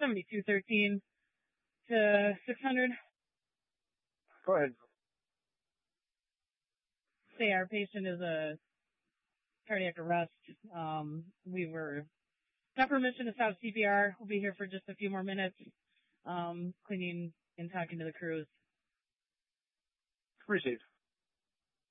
7213 to 600. Go ahead. Say our patient is a cardiac arrest. We were got permission to stop CPR. We'll be here for just a few more minutes, cleaning and talking to the crews. Received.